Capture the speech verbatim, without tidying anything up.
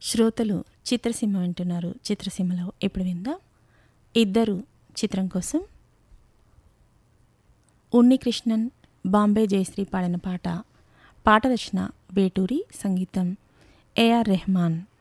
శ్రోతలు చిత్రసీమ వింటున్నారు. చిత్రసీమలో ఇప్పుడు విందాం ఇద్దరు చిత్రం కోసం ఉన్నికృష్ణన్, బాంబే జయశ్రీ పాడిన పాట. పాట రచన వేటూరి, సంగీతం ఏఆర్ రెహమాన్.